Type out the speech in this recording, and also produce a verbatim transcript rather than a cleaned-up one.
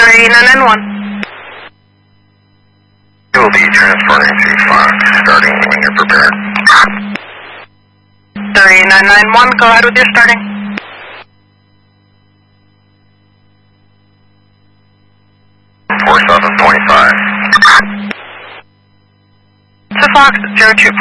three nine nine one. You will be transporting to Fox starting when you're prepared. three nine nine one, go ahead with your starting. four seven twenty-five. To Fox, zero two